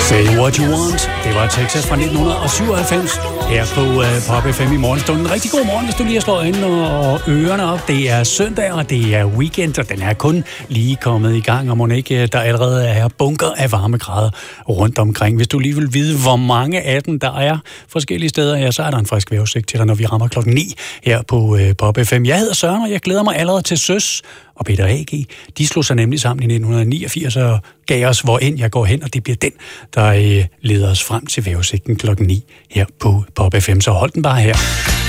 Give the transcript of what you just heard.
Say What You Want. Det var Texas fra 1997 her på Pop FM i morgenstunden. Rigtig god morgen, hvis du lige har slået øjnene og ørerne op. Det er søndag, og det er weekend, og den er kun lige kommet i gang. Og må ikke, der allerede er bunker af varmegrader rundt omkring. Hvis du lige vil vide, hvor mange af dem der er forskellige steder, ja, så er der en frisk vejrudsigt til dig, når vi rammer klokken 9 her på Pop FM. Jeg hedder Søren, og jeg glæder mig allerede til Søs og Peter A.G. De slog sig nemlig sammen i 1989 og gav os, hvor end jeg går hen, og det bliver den, der leder os frem til vejrudsigten klokken 9 her på Pop FM. Så hold den bare her.